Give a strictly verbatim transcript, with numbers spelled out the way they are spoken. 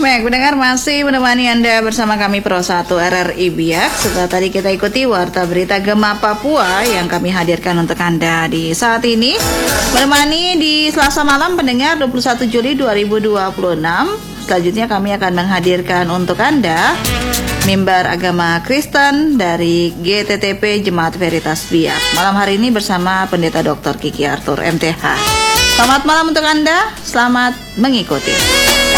Baik, pendengar masih menemani Anda bersama kami Pro satu R R I Biak. Setelah tadi kita ikuti Warta Berita Gema Papua yang kami hadirkan untuk Anda di saat ini. Menemani di Selasa malam pendengar dua puluh satu Juli dua ribu dua puluh enam. Selanjutnya kami akan menghadirkan untuk Anda mimbar agama Kristen dari G T T P Jemaat Veritas Biak. Malam hari ini bersama Pendeta Doktor Kiki Arthur M T H. Selamat malam untuk Anda, selamat mengikuti.